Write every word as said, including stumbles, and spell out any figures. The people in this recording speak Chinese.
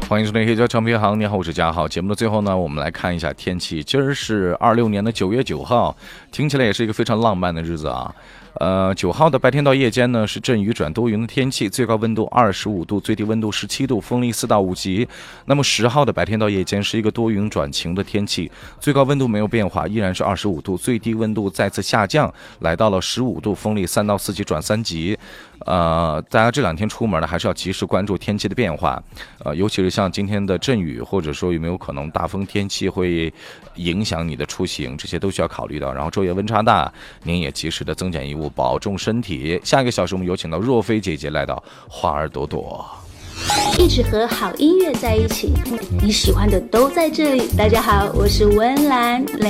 欢迎收听黑胶唱片行，你好，我是嘉豪。节目的最后呢，我们来看一下天气。今儿是二六年的九月九号，听起来也是一个非常浪漫的日子啊。呃，九号的白天到夜间呢是阵雨转多云的天气，最高温度二十五度，最低温度十七度，风力四到五级。那么十号的白天到夜间是一个多云转晴的天气，最高温度没有变化，依然是二十五度，最低温度再次下降，来到了十五度，风力三到四级转三级。呃，大家这两天出门呢，还是要及时关注天气的变化，呃，尤其是像今天的阵雨，或者说有没有可能大风天气会影响你的出行，这些都需要考虑到。然后昼夜温差大，您也及时的增减衣物，保重身体。下一个小时我们有请到若飞姐姐来到花儿朵朵， 一直和好音乐在一起，你喜欢的都在这里。大家好，我是温岚。